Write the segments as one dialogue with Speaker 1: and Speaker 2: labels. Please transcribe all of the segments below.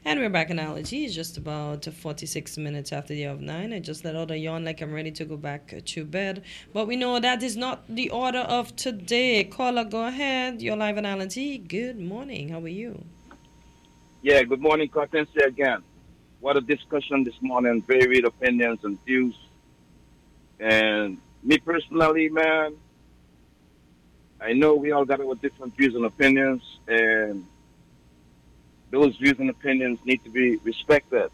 Speaker 1: And we're back in allergy. It's just about 46 minutes after the hour of 9. I just let out a yawn like I'm ready to go back to bed. But we know that is not the order of today. Caller, go ahead. You're live in allergy. Good morning. How are you?
Speaker 2: Yeah, good morning, Cortensia again. What a discussion this morning, varied opinions and views. And me personally, man, I know we all got our different views and opinions, and those views and opinions need to be respected.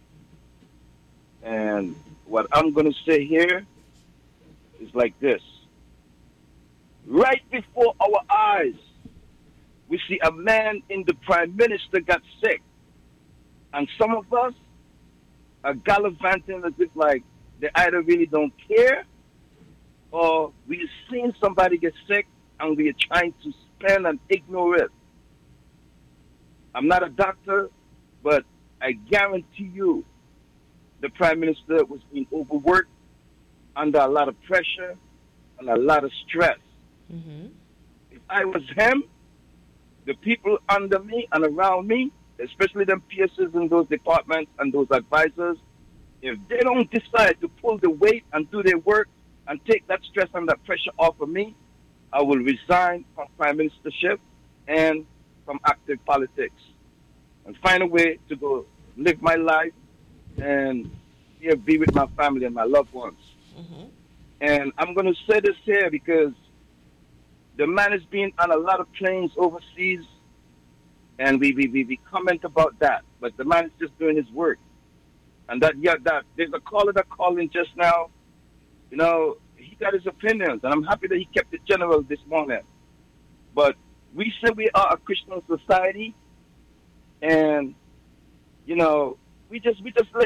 Speaker 2: And what I'm going to say here is like this. Right before our eyes, we see a man in the prime minister got sick. And some of us are gallivanting as if like they either really don't care or we've seen somebody get sick and we are trying to spend and ignore it. I'm not a doctor, but I guarantee you the prime minister was being overworked under a lot of pressure and a lot of stress.
Speaker 1: Mm-hmm.
Speaker 2: If I was him, the people under me and around me, especially them PSs in those departments and those advisors, if they don't decide to pull the weight and do their work and take that stress and that pressure off of me, I will resign from prime ministership and from active politics and find a way to go live my life and be with my family and my loved ones.
Speaker 1: Mm-hmm.
Speaker 2: And I'm going to say this here because the man is being on a lot of planes overseas, and we comment about that. But the man is just doing his work. And that there's a caller that called in just now. He got his opinions, and I'm happy that he kept it general this morning. But we say we are a Christian society, and we just let